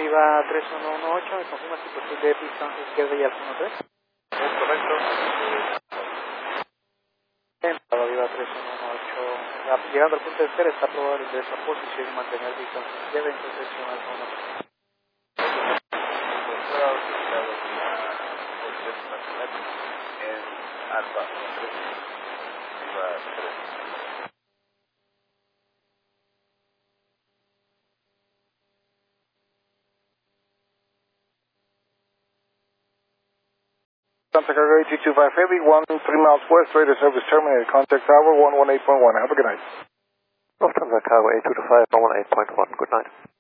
Viva 3118, me confirma si posible de pista izquierda y al 13. Es correcto. Viva 3118, llegando al punto de espera está aprobado el ingreso a posición y mantener distancia izquierda en concesión al 13. Fue autorizado la posición de nacional en Alfa 3, Viva 3. Santa Cargo 8225 Heavy, 3 miles west, radar service terminated. Contact tower 118.1. Have a good night. Lufthansa Cargo 8225, 118.1. Good night.